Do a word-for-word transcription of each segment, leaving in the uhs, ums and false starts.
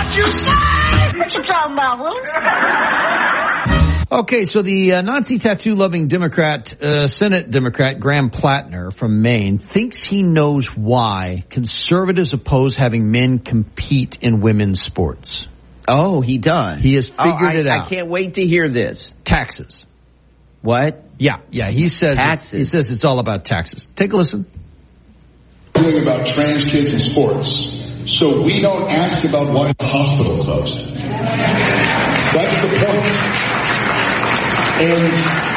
what you say. What you talking about, Willis? Okay, so the uh, Nazi tattoo-loving Democrat, uh, Senate Democrat Graham Plattner from Maine thinks he knows why conservatives oppose having men compete in women's sports. Oh, he does. He has figured oh, I, it out. I can't wait to hear this. Taxes. What? Yeah, yeah. He says taxes. He says it's all about taxes. Take a listen. Doing about trans kids in sports, so we don't ask about why the hospital closed. That's the point. And,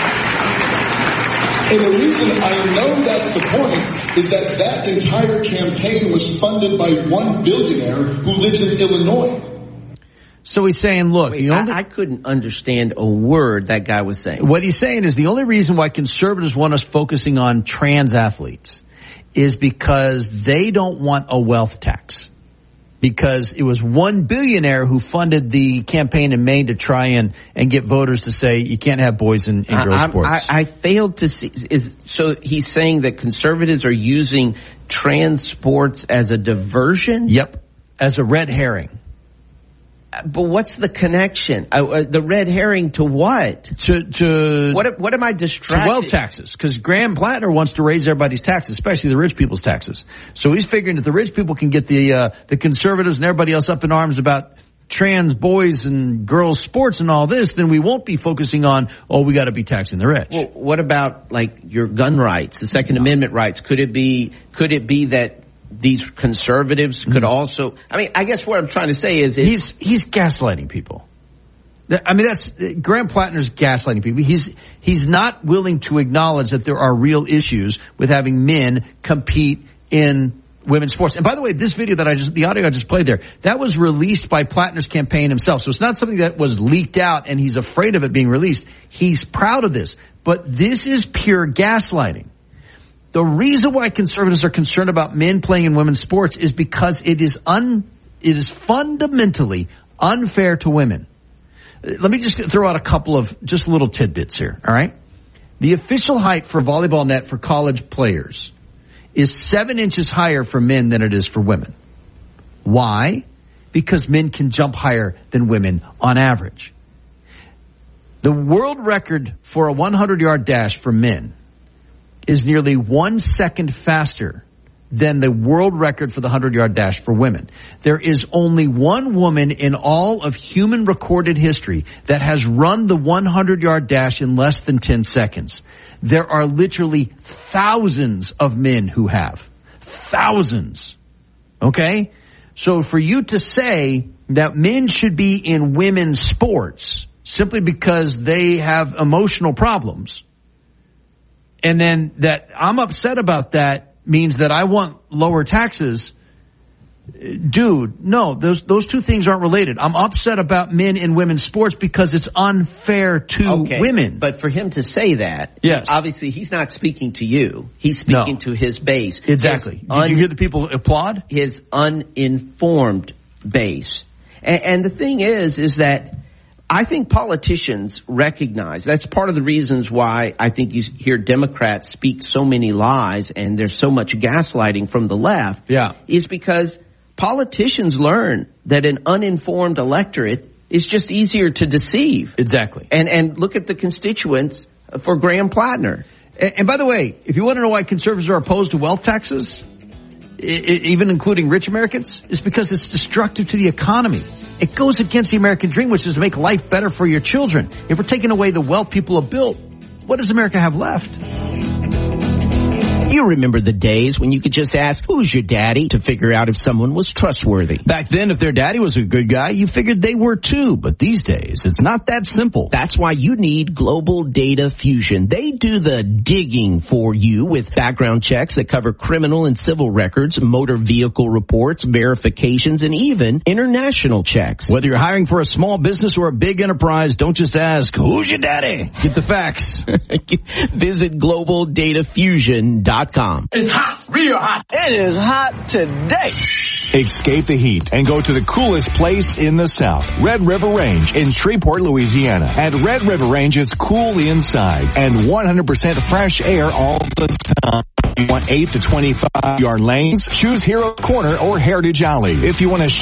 and the reason I know that's the point is that that entire campaign was funded by one billionaire who lives in Illinois. So he's saying, look, Wait, the only, I, I couldn't understand a word that guy was saying. What he's saying is the only reason why conservatives want us focusing on trans athletes is because they don't want a wealth tax. Because it was one billionaire who funded the campaign in Maine to try and, and get voters to say you can't have boys in, in girls' I, sports. I, I failed to see. Is, so he's saying that conservatives are using trans sports as a diversion? Yep, as a red herring. But what's the connection? Uh, uh, the red herring to what? To to what? What am I distracted? To wealth taxes, because Graham Plattner wants to raise everybody's taxes, especially the rich people's taxes. So he's figuring that the rich people can get the uh, the conservatives and everybody else up in arms about trans boys and girls sports and all this, then we won't be focusing on, oh, we got to be taxing the rich. Well, what about like your gun rights, the Second no. Amendment rights? Could it be? Could it be that these conservatives could also, I mean, I guess what I'm trying to say is, he's, he's gaslighting people. I mean, that's, Graham Plattner's gaslighting people. He's, he's not willing to acknowledge that there are real issues with having men compete in women's sports. And by the way, this video that I just, the audio I just played there, that was released by Plattner's campaign himself. So it's not something that was leaked out and he's afraid of it being released. He's proud of this. But this is pure gaslighting. The reason why conservatives are concerned about men playing in women's sports is because it is un, it is fundamentally unfair to women. Let me just throw out a couple of just little tidbits here, all right? The official height for volleyball net for college players is seven inches higher for men than it is for women. Why? Because men can jump higher than women on average. The world record for a hundred-yard dash for men is nearly one second faster than the world record for the hundred-yard dash for women. There is only one woman in all of human recorded history that has run the hundred-yard dash in less than ten seconds. There are literally thousands of men who have. Thousands. Okay? So for you to say that men should be in women's sports simply because they have emotional problems, and then that I'm upset about that means that I want lower taxes. Dude, no, those those two things aren't related. I'm upset about men in women's sports because it's unfair to okay, women. But for him to say that, yes. obviously he's not speaking to you. He's speaking no. to his base. Exactly. His Did un- you hear the people applaud? His uninformed base. And, and the thing is, is that I think politicians recognize, that's part of the reasons why I think you hear Democrats speak so many lies and there's so much gaslighting from the left. Yeah. Is because politicians learn that an uninformed electorate is just easier to deceive. Exactly. And and look at the constituents for Graham Plattner. And, and by the way, if you want to know why conservatives are opposed to wealth taxes, I, I, even including rich Americans, it's because it's destructive to the economy. It goes against the American dream, which is to make life better for your children. If we're taking away the wealth people have built, what does America have left? You remember the days when you could just ask, who's your daddy, to figure out if someone was trustworthy. Back then, if their daddy was a good guy, you figured they were too. But these days, it's not that simple. That's why you need Global Data Fusion. They do the digging for you with background checks that cover criminal and civil records, motor vehicle reports, verifications, and even international checks. Whether you're hiring for a small business or a big enterprise, don't just ask, who's your daddy? Get the facts. Visit global data fusion dot com. It's hot, real hot. It is hot today. Escape the heat and go to the coolest place in the South, Red River Range in Shreveport, Louisiana. At Red River Range, it's cool inside and one hundred percent fresh air all the time. You want eight to twenty-five yard lanes? Choose Hero Corner or Heritage Alley. If you want to